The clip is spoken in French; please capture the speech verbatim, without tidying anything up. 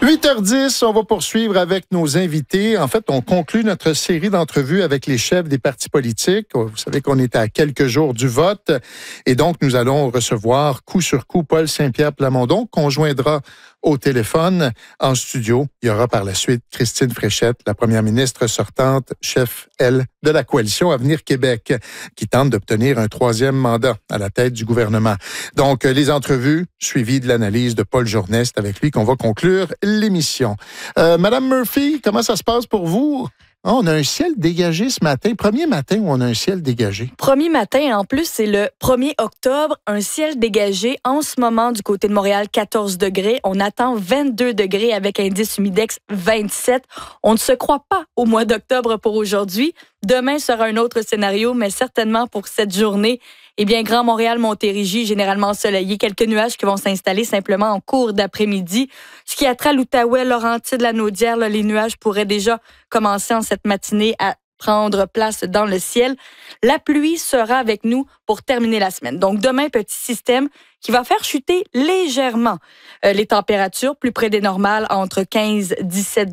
huit heures dix, on va poursuivre avec nos invités. En fait, on conclut notre série d'entrevues avec les chefs des partis politiques. Vous savez qu'on est à quelques jours du vote. Et donc, nous allons recevoir coup sur coup Paul Saint-Pierre Plamondon, qu'on joindra au téléphone en studio. Il y aura par la suite Christine Fréchette, la première ministre sortante, chef, elle, de la coalition Avenir Québec, qui tente d'obtenir un troisième mandat à la tête du gouvernement. Donc, les entrevues suivies de l'analyse de Paul Journet, c'est avec lui qu'on va conclure l'émission. Euh, Madame Murphy, comment ça se passe pour vous? Oh, on a un ciel dégagé ce matin. Premier matin où on a un ciel dégagé. Premier matin, en plus, c'est le premier octobre. Un ciel dégagé en ce moment du côté de Montréal, quatorze degrés. On attend vingt-deux degrés avec indice humidex vingt-sept. On ne se croit pas au mois d'octobre pour aujourd'hui. Demain sera un autre scénario, mais certainement pour cette journée, eh bien, Grand Montréal, Montérégie, généralement ensoleillé. Quelques nuages qui vont s'installer simplement en cours d'après-midi. Ce qui a trait à l'Outaouais, Laurentides, la Naudière, là, les nuages pourraient déjà commencer en cette matinée à prendre place dans le ciel. La pluie sera avec nous pour terminer la semaine. Donc, demain, petit système qui va faire chuter légèrement euh, les températures plus près des normales entre quinze et dix-sept